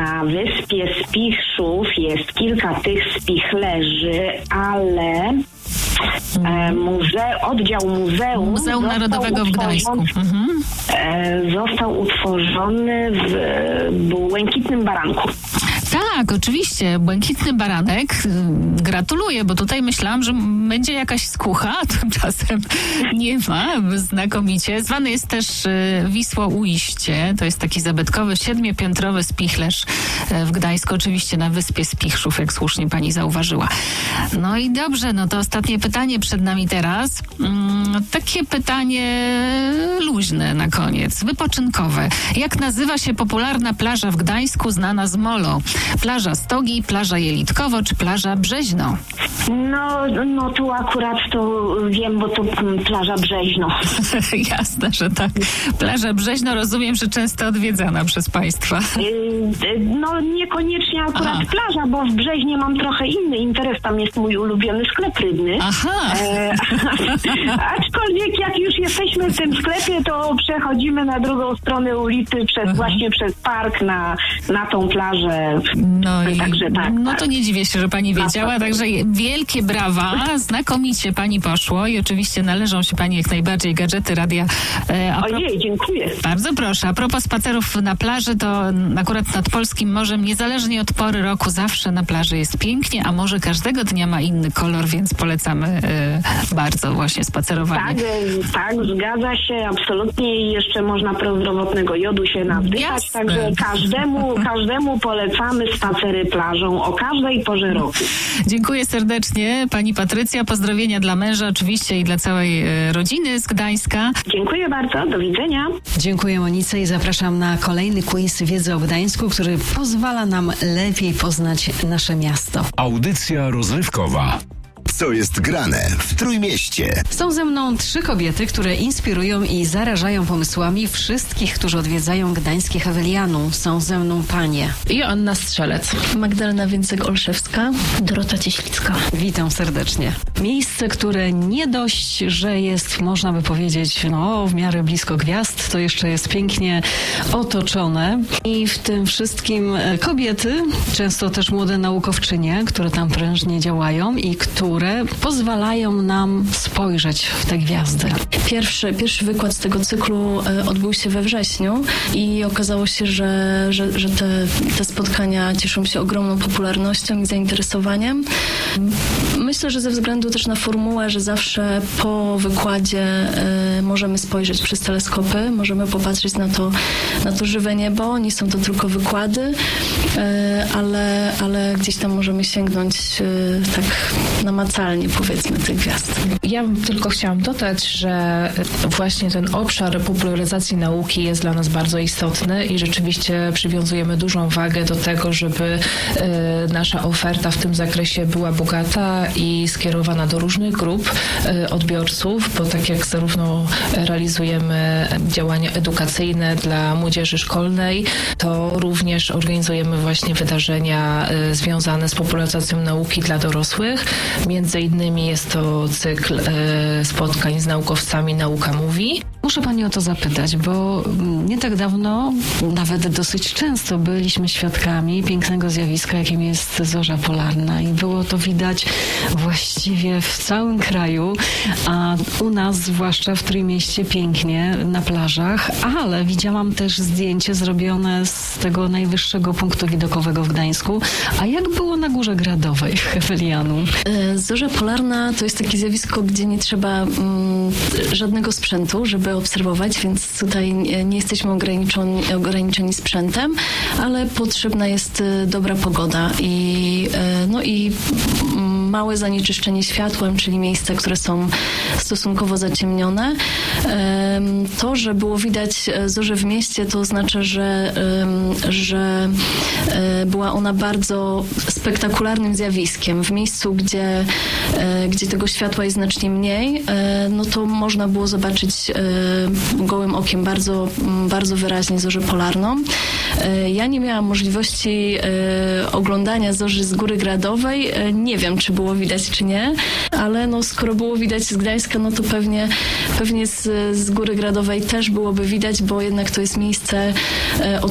Na wyspie Spichrzów jest kilka tych spichlerzy, ale oddział Muzeum Narodowego w Gdańsku. Został utworzony w Błękitnym Baranku. Tak, oczywiście. Błękitny Baranek. Gratuluję, bo tutaj myślałam, że będzie jakaś skucha, a tymczasem nie ma. Znakomicie. Zwany jest też Wisło-Ujście. To jest taki zabytkowy 7-piętrowy spichlerz w Gdańsku. Oczywiście na wyspie Spichrzów, jak słusznie pani zauważyła. No i dobrze, no to ostatnie pytanie przed nami teraz. Takie pytanie luźne na koniec, wypoczynkowe. Jak nazywa się popularna plaża w Gdańsku znana z molo? Plaża Stogi, plaża Jelitkowo czy plaża Brzeźno? No tu akurat to wiem, bo to plaża Brzeźno. Jasne, że tak. Plaża Brzeźno, rozumiem, że często odwiedzana przez państwa. No niekoniecznie akurat plaża, bo w Brzeźnie mam trochę inny interes. Tam jest mój ulubiony sklep rybny. Aczkolwiek jak już jesteśmy w tym sklepie, to przechodzimy na drugą stronę ulicy właśnie przez park na tą plażę. Także tak. No to nie dziwię się, że pani wiedziała, także wielkie brawa, znakomicie pani poszło i oczywiście należą się pani jak najbardziej gadżety radia. Ojej, dziękuję. Bardzo proszę. A propos spacerów na plaży, to akurat nad polskim morzem, niezależnie od pory roku, zawsze na plaży jest pięknie, a morze każdego dnia ma inny kolor, więc polecamy bardzo właśnie spacerowanie. Tak, zgadza się, absolutnie i jeszcze można prozdrowotnego jodu się nawdychać, także każdemu polecamy spacery plażą o każdej porze roku. Dziękuję serdecznie pani Patrycja, pozdrowienia dla męża oczywiście i dla całej rodziny z Gdańska. Dziękuję bardzo, do widzenia. Dziękuję Monice i zapraszam na kolejny quiz wiedzy o Gdańsku, który pozwala nam lepiej poznać nasze miasto. Audycja rozrywkowa. Co jest grane w Trójmieście? Są ze mną 3 kobiety, które inspirują i zarażają pomysłami wszystkich, którzy odwiedzają gdańskie Hewelianum. Są ze mną panie Joanna Strzelec, Magdalena Więcek-Olszewska, Dorota Cieślicka. Witam serdecznie. Miejsce, które nie dość, że jest, można by powiedzieć, w miarę blisko gwiazd, to jeszcze jest pięknie otoczone i w tym wszystkim kobiety, często też młode naukowczynie, które tam prężnie działają i które pozwalają nam spojrzeć w te gwiazdy. Pierwszy wykład z tego cyklu odbył się we wrześniu i okazało się, że te spotkania cieszą się ogromną popularnością i zainteresowaniem. Myślę, że ze względu też na formułę, że zawsze po wykładzie możemy spojrzeć przez teleskopy, możemy popatrzeć na to żywe niebo. Nie są to tylko wykłady, ale gdzieś tam możemy sięgnąć tak namacalnie, powiedzmy, tych gwiazd. Ja tylko chciałam dodać, że właśnie ten obszar popularyzacji nauki jest dla nas bardzo istotny i rzeczywiście przywiązujemy dużą wagę do tego, żeby nasza oferta w tym zakresie była bogata i skierowana do różnych grup odbiorców, bo tak jak zarówno realizujemy działania edukacyjne dla młodzieży szkolnej, to również organizujemy właśnie wydarzenia związane z popularyzacją nauki dla dorosłych. Między innymi jest to cykl spotkań z naukowcami Nauka Mówi. Muszę pani o to zapytać, bo nie tak dawno, nawet dosyć często byliśmy świadkami pięknego zjawiska, jakim jest zorza polarna i było to widać właściwie w całym kraju, a u nas, zwłaszcza w Trójmieście, pięknie na plażach, ale widziałam też zdjęcie zrobione z tego najwyższego punktu widokowego w Gdańsku. A jak było na Górze Gradowej w Hewelianum? Zorza polarna to jest takie zjawisko, gdzie nie trzeba żadnego sprzętu, żeby obserwować, więc tutaj nie jesteśmy ograniczeni sprzętem, ale potrzebna jest dobra pogoda i małe zanieczyszczenie światłem, czyli miejsca, które są stosunkowo zaciemnione. To, że było widać zorzę w mieście, to oznacza, że była ona bardzo spektakularnym zjawiskiem. W miejscu, gdzie tego światła jest znacznie mniej, no to można było zobaczyć gołym okiem bardzo, bardzo wyraźnie zorzę polarną. Ja nie miałam możliwości oglądania zorzy z Góry Gradowej. Nie wiem, czy było widać, czy nie, ale no, skoro było widać z Gdańska, no to pewnie z Góry Gradowej też byłoby widać, bo jednak to jest miejsce